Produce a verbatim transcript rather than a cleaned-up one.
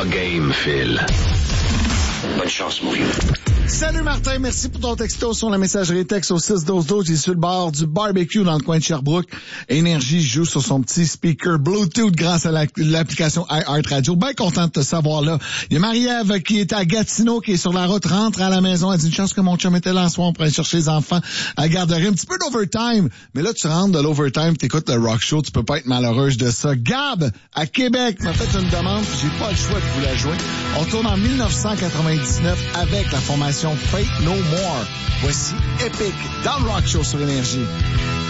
Pas game, Phil. Bonne chance, mon vieux. Salut Martin, merci pour ton texto sur la messagerie texte au six douze douze. Il est sur le bord du barbecue dans le coin de Sherbrooke. Énergie joue sur son petit speaker Bluetooth grâce à la, l'application iHeartRadio. Bien content de te savoir là. Il y a Marie-Ève qui est à Gatineau, qui est sur la route, rentre à la maison. Elle dit une chance que mon chum était là en soir pour aller chercher les enfants à la garderie. Un petit peu d'overtime. Mais là, tu rentres de l'overtime, t'écoutes le rock show, tu peux pas être malheureuse de ça. Gab, à Québec, m'a fait une demande, j'ai pas le choix de vous la jouer. On tourne en dix-neuf cent quatre-vingt-dix-neuf avec la formation Fate No More. Voici Epic dans le Rock Show sur Énergie.